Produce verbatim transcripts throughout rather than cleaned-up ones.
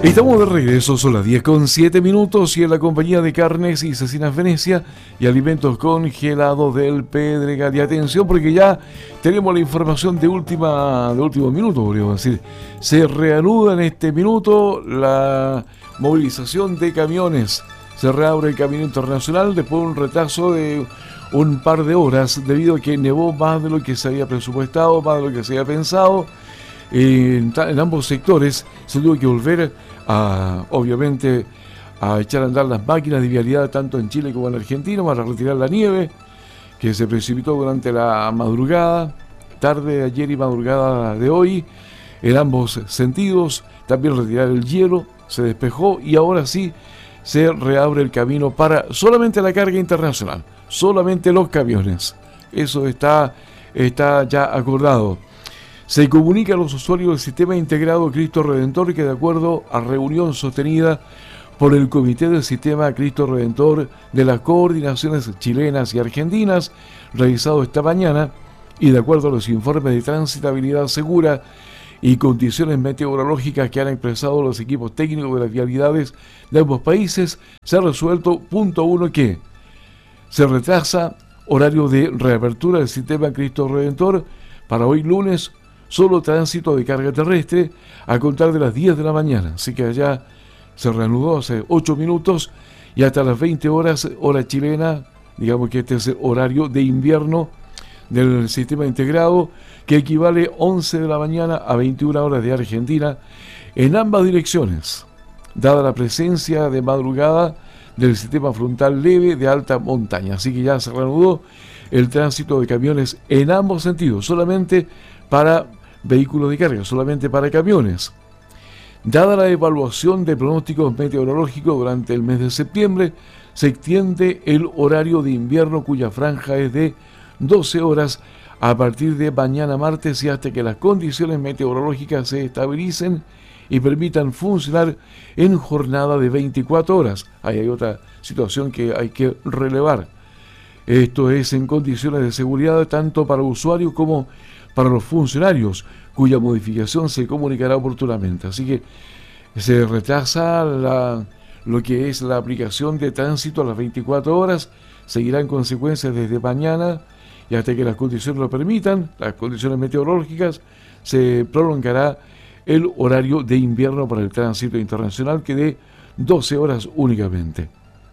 Estamos de regreso, son las diez con siete minutos y en la compañía de Carnes y Cecinas Venecia y Alimentos Congelados del Pedregal. Y atención porque ya tenemos la información de última de último minuto, podríamos decir. Se reanuda en este minuto la movilización de camiones. Se reabre el camino internacional después de un retraso de un par de horas debido a que nevó más de lo que se había presupuestado, más de lo que se había pensado. En, en ambos sectores se tuvo que volver a, obviamente, a echar a andar las máquinas de vialidad tanto en Chile como en Argentina para retirar la nieve que se precipitó durante la madrugada, tarde de ayer y madrugada de hoy, en ambos sentidos. También retirar el hielo, se despejó y ahora sí se reabre el camino para solamente la carga internacional, solamente los camiones. Eso está, está ya acordado. Se comunica a los usuarios del Sistema Integrado Cristo Redentor que de acuerdo a reunión sostenida por el Comité del Sistema Cristo Redentor de las coordinaciones chilenas y argentinas, realizado esta mañana, y de acuerdo a los informes de transitabilidad segura y condiciones meteorológicas que han expresado los equipos técnicos de las vialidades de ambos países, se ha resuelto, punto uno, que se retrasa horario de reapertura del Sistema Cristo Redentor para hoy lunes. Solo tránsito de carga terrestre a contar de las diez de la mañana. Así que allá se reanudó hace ocho minutos y hasta las veinte horas, hora chilena, digamos que este es el horario de invierno del sistema integrado, que equivale once de la mañana a veintiuna horas de Argentina, en ambas direcciones, dada la presencia de madrugada del sistema frontal leve de alta montaña. Así que ya se reanudó el tránsito de camiones en ambos sentidos, solamente para vehículos de carga, solamente para camiones. Dada la evaluación de pronósticos meteorológicos durante el mes de septiembre, se extiende el horario de invierno cuya franja es de doce horas a partir de mañana martes y hasta que las condiciones meteorológicas se estabilicen y permitan funcionar en jornada de veinticuatro horas. Ahí hay otra situación que hay que relevar. Esto es en condiciones de seguridad tanto para usuarios como para los funcionarios, cuya modificación se comunicará oportunamente. Así que se retrasa la, lo que es la aplicación de tránsito a las veinticuatro horas, seguirá en consecuencias desde mañana y hasta que las condiciones lo permitan, las condiciones meteorológicas, se prolongará el horario de invierno para el tránsito internacional, que de doce horas únicamente.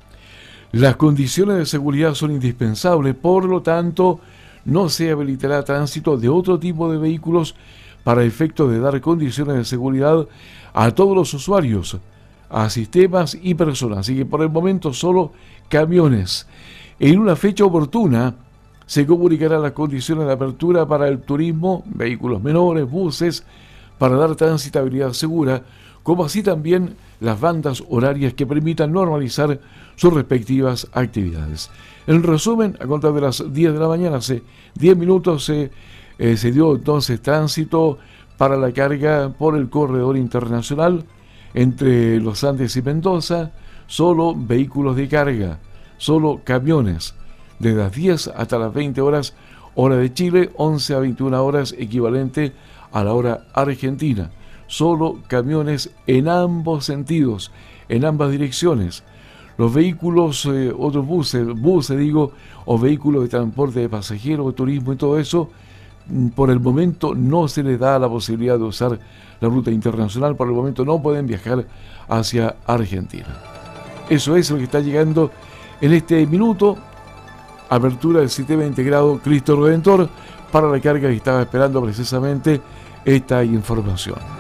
Las condiciones de seguridad son indispensables, por lo tanto, no se habilitará tránsito de otro tipo de vehículos para efecto de dar condiciones de seguridad a todos los usuarios, a sistemas y personas. Así que por el momento solo camiones. En una fecha oportuna se comunicarán las condiciones de apertura para el turismo, vehículos menores, buses, para dar transitabilidad segura, como así también las bandas horarias que permitan normalizar sus respectivas actividades. En resumen, a contar de las diez de la mañana, hace diez minutos se, eh, se dio entonces tránsito para la carga por el corredor internacional entre los Andes y Mendoza, solo vehículos de carga, solo camiones, de las diez hasta las veinte horas, hora de Chile, once a veintiuna horas, equivalente a la hora argentina. Solo camiones en ambos sentidos, en ambas direcciones. Los vehículos, eh, otros buses, buses digo, o vehículos de transporte de pasajeros, de turismo y todo eso, por el momento no se les da la posibilidad de usar la ruta internacional, por el momento no pueden viajar hacia Argentina. Eso es lo que está llegando en este minuto. Apertura del sistema integrado Cristo Redentor para la carga que estaba esperando precisamente esta información.